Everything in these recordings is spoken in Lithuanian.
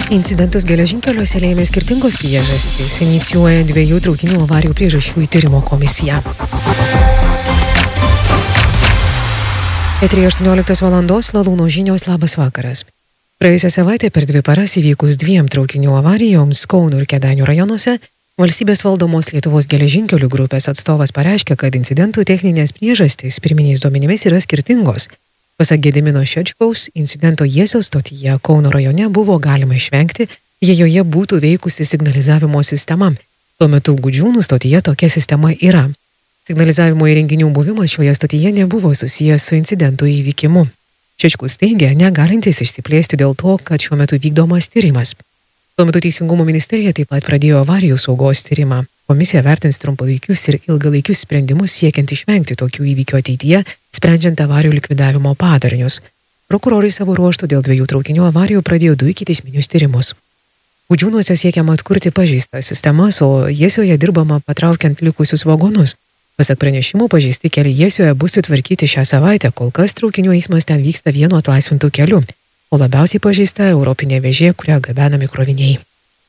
Incidentus geležinkeliuose lėmė skirtingos priežastys, inicijuoja 2 traukinių avarijų priežasčių tyrimo komisiją. Eteryje 18 valandos Lalūno žinios, labas vakaras. Praėjusią savaitę per 2 paras įvykus 2 traukinių avarijoms Kauno ir Kėdainių rajonuose, valstybės valdomos Lietuvos geležinkelių grupės atstovas pareiškė, kad incidentų techninės priežastys pirminiais duomenimis yra skirtingos. Pasak Gedimino Šečkaus, incidento Jiesio stotyje Kauno rajone buvo galima išvengti, jei joje būtų veikusi signalizavimo sistema. Tuo metu Gudžiūnų stotyje tokia sistema yra. Signalizavimo įrenginių buvimas šioje stotyje nebuvo susijęs su incidento įvykimu. Šečkus teigia, negalintis išsiplėsti dėl to, kad šiuo metu vykdomas tyrimas. Tuo metu Teisingumo ministerija taip pat pradėjo avarijų saugos tyrimą. Komisija vertins trumpalaikius ir ilgalaikius sprendimus siekiant išvengti tokių įvykių ateityje, sprendžiant avarijų likvidavimo padarinius. Prokurorai savo ruožtu dėl 2 traukinių avarijų pradėjo 2 ikiteisminius tyrimus. Gudžiūnuose siekiama atkurti pažeistas sistemas, o Jiesioje dirbama patraukiant likusius vagonus. Pasak pranešimų, pažeisti keliai Jiesioje bus sutvarkyti šią savaitę, kol kas traukinių eismas ten vyksta vienu atlaisvintu keliu, o labiausiai pažeista europinė vėžė, kurią gabenami kroviniai.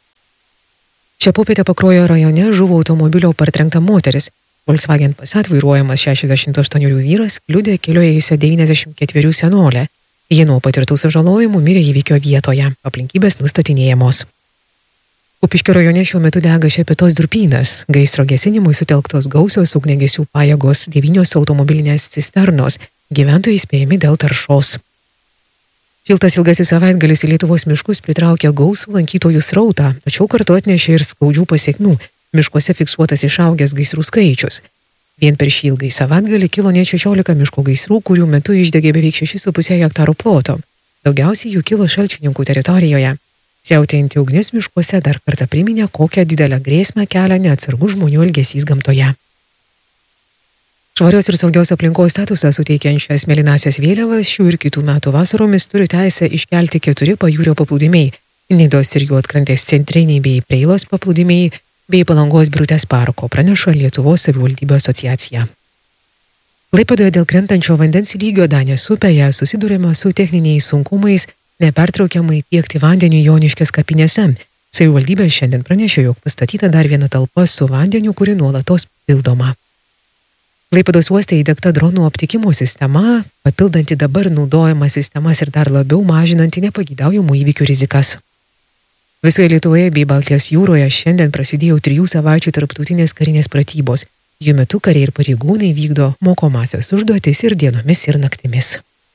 Šią popietę Pakruojo rajone žuvo automobilio partrenkta moteris. Volkswagen Passat vairuojamas 68 vyras kliudė keliu ėjusią 94 senolę. Ji nuo patirtų sužalojimų mirė įvykio vietoje. Aplinkybės nustatinėjamos. Kupiškio rajone šiuo metu dega Šepetos durpynas. Gaisro gesinimui sutelktos gausios ugniagesių pajėgos, 9 automobilinės cisternos. Gyventojai įspėjami dėl taršos. Šiltas ilgasis savaitgalis į Lietuvos miškus pritraukė gausų lankytojų srautą, tačiau kartu atnešė ir skaudžių pasekmių. Miškuose fiksuotas išaugęs gaisrų skaičius. Vien per šį ilgąjį savaitgalį kilo net 16 miško gaisrų, kurių metu išdegė beveik 6,5 hektarų ploto. Daugiausiai jų kilo Šalčininkų teritorijoje. Siautėjanti ugnis miškuose dar kartą priminė, kokią didelę grėsmę kelia neatsargus žmonių elgesys gamtoje. Švarios ir saugios aplinkos statusą suteikiančias mėlynasias vėliavas šių ir kitų metų vasaromis turi teisę iškelti 4 pajūrio paplūdimiai – Nidos ir Juodkrantės centriniai bei Preilos paplūdimiai bei Palangos Birutės parko, praneša Lietuvos savivaldybių asociacija. Klaipėdoje dėl krentančio vandens lygio Danės upėje susidūrėme su techniniais sunkumais nepertraukiamai tiekti vandenį Joniškės kapinėse. Savivaldybė šiandien pranešė, jog pastatyta dar viena talpa su vandeniu, kuri nuolatos pildoma. Klaipėdos uoste įdiegta dronų aptikimo sistema, papildanti dabar naudojamas sistemas ir dar labiau mažinanti nepagydaujamų įvykių rizikas. Visoje Lietuvoje bei Baltijos jūroje šiandien prasidėjo 3 savaičių tarptautinės karinės pratybos. Jų metu kariai ir pareigūnai vykdo mokomasias užduotis ir dienomis ir naktimis.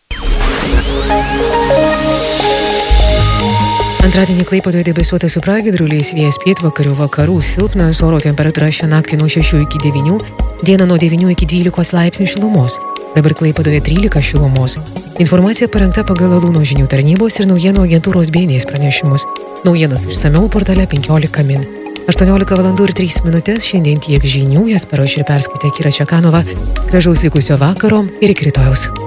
Antradienį Klaipėdoje debesuota su pragiedruliais, vėjas pietvakarių vakarų silpnas, oro temperatūra šią naktį nuo 6 iki 9, dieną nuo 9 iki 12 laipsnių šilumos. Dabar Klaipėdoje 13 šilumos. Informacija parengta pagal Lalūno žinių tarnybos ir naujienų agentūros BNS pranešimus. Naujienas išsamiau portale 15 min. 18 valandų ir 3 minutės šiandien tiek žinių, jas paruošė ir perskaitė Kira Čekanova. Gražaus likusio vakaro ir iki rytojaus.